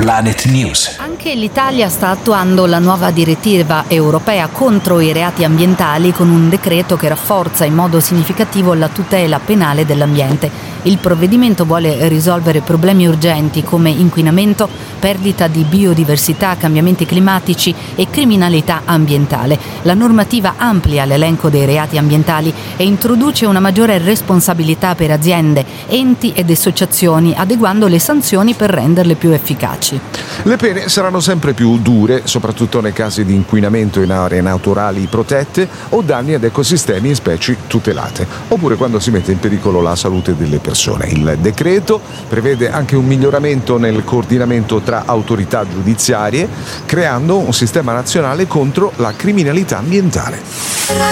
Planet News. Anche l'Italia sta attuando la nuova direttiva europea contro i reati ambientali con un decreto che rafforza in modo significativo la tutela penale dell'ambiente. Il provvedimento vuole risolvere problemi urgenti come inquinamento, perdita di biodiversità, cambiamenti climatici e criminalità ambientale. La normativa amplia l'elenco dei reati ambientali e introduce una maggiore responsabilità per aziende, enti ed associazioni, adeguando le sanzioni per renderle più efficaci. Le pene saranno sempre più dure, soprattutto nei casi di inquinamento in aree naturali protette o danni ad ecosistemi e specie tutelate, oppure quando si mette in pericolo la salute delle persone. Il decreto prevede anche un miglioramento nel coordinamento tra autorità giudiziarie, creando un sistema nazionale contro la criminalità ambientale.